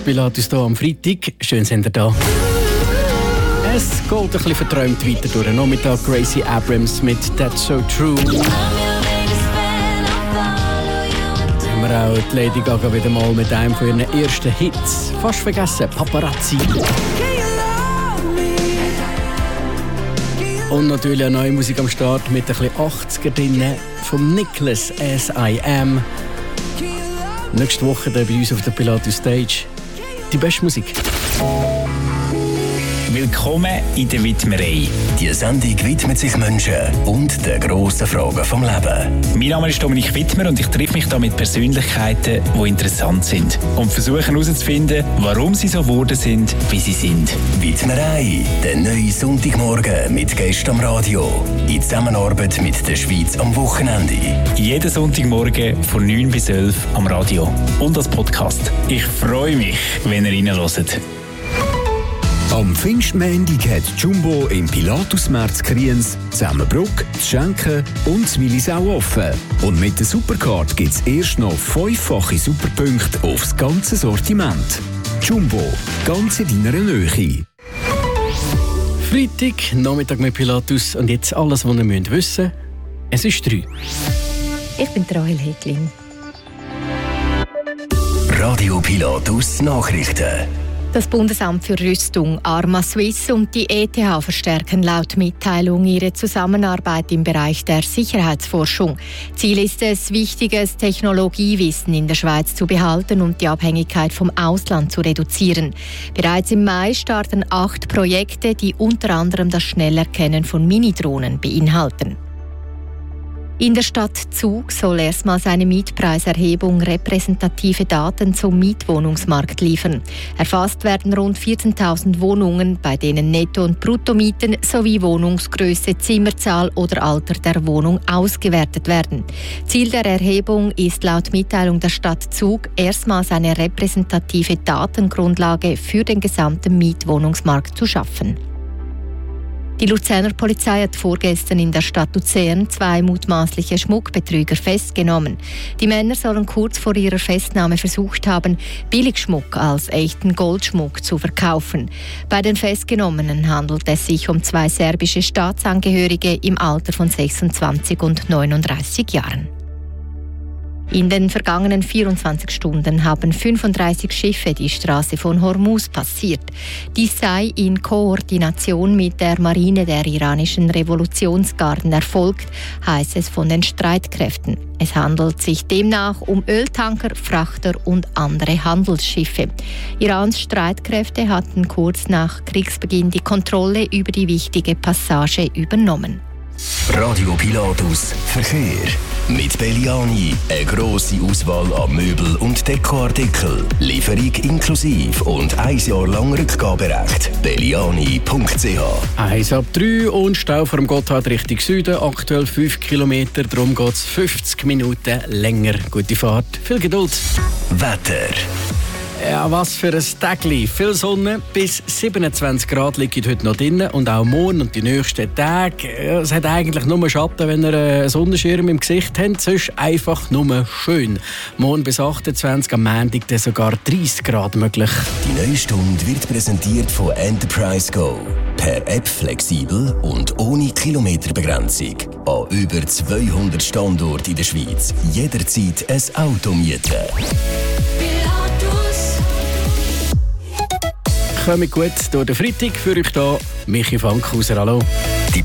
Pilatus hier am Freitag. Schön, sind ihr da. Es geht ein bisschen verträumt weiter durch den Nachmittag. Gracie Abrams mit «That's So True». Haben wir auch die Lady Gaga wieder mal mit einem von ihren ersten Hits. Fast vergessen, «Paparazzi». Und natürlich eine neue Musik am Start mit ein bisschen 80er drin von Nicholas S.I.M. Nächste Woche bei uns auf der Pilatus Stage. Die beste Musik. Willkommen in der Widmerei. Die Sendung widmet sich Menschen und den grossen Fragen vom Leben. Mein Name ist Dominik Wittmer und ich treffe mich hier mit Persönlichkeiten, die interessant sind. Und versuche herauszufinden, warum sie so geworden sind, wie sie sind. Widmerei, der neue Sonntagmorgen mit Gästen am Radio. In Zusammenarbeit mit der Schweiz am Wochenende. Jeden Sonntagmorgen von 9 bis 11 am Radio und als Podcast. Ich freue mich, wenn ihr reinhört. Am Pfingstmontag hat Jumbo im Pilatusmarkt Kriens, Zusammenbruck, Schenken und Willisau offen. Und mit der Supercard gibt es erst noch 5-fache Superpunkte aufs ganze Sortiment. Jumbo, ganz in deiner Nähe. Freitag, Nachmittag mit Pilatus und jetzt alles, was ihr wissen müsst. Es ist 3. Ich bin Rahel Heglin. Radio Pilatus Nachrichten. Das Bundesamt für Rüstung, Arma Suisse und die ETH verstärken laut Mitteilung ihre Zusammenarbeit im Bereich der Sicherheitsforschung. Ziel ist es, wichtiges Technologiewissen in der Schweiz zu behalten und die Abhängigkeit vom Ausland zu reduzieren. Bereits im Mai starten 8 Projekte, die unter anderem das Schnellerkennen von Minidrohnen beinhalten. In der Stadt Zug soll erstmals eine Mietpreiserhebung repräsentative Daten zum Mietwohnungsmarkt liefern. Erfasst werden rund 14.000 Wohnungen, bei denen Netto- und Bruttomieten sowie Wohnungsgröße, Zimmerzahl oder Alter der Wohnung ausgewertet werden. Ziel der Erhebung ist laut Mitteilung der Stadt Zug erstmals eine repräsentative Datengrundlage für den gesamten Mietwohnungsmarkt zu schaffen. Die Luzerner Polizei hat vorgestern in der Stadt Luzern 2 mutmaßliche Schmuckbetrüger festgenommen. Die Männer sollen kurz vor ihrer Festnahme versucht haben, Billigschmuck als echten Goldschmuck zu verkaufen. Bei den Festgenommenen handelt es sich um 2 serbische Staatsangehörige im Alter von 26 und 39 Jahren. In den vergangenen 24 Stunden haben 35 Schiffe die Straße von Hormuz passiert. Dies sei in Koordination mit der Marine der iranischen Revolutionsgarden erfolgt, heißt es von den Streitkräften. Es handelt sich demnach um Öltanker, Frachter und andere Handelsschiffe. Irans Streitkräfte hatten kurz nach Kriegsbeginn die Kontrolle über die wichtige Passage übernommen. Radio Pilatus Verkehr. Mit Belliani eine grosse Auswahl an Möbel- und Dekoartikeln. Lieferung inklusive und 1 Jahr lang Rückgaberecht. Belliani.ch. 1 ab 3 und Stau vom Gotthard Richtung Süden. Aktuell 5 Kilometer, darum geht es 50 Minuten länger. Gute Fahrt, viel Geduld. Wetter. Ja, was für ein Tagli. Viel Sonne, bis 27 Grad liegt heute noch drin. Und auch morgen und die nächsten Tage. Es hat eigentlich nur Schatten, wenn ihr einen Sonnenschirm im Gesicht habt. Sonst einfach nur schön. Morgen bis 28, am Montag dann sogar 30 Grad möglich. Die neue Stunde wird präsentiert von Enterprise Go. Per App flexibel und ohne Kilometerbegrenzung. An über 200 Standorten in der Schweiz. Jederzeit ein Auto mieten. Kommt gut durch den Freitag für euch hier. Michi Fankhauser, hallo. Die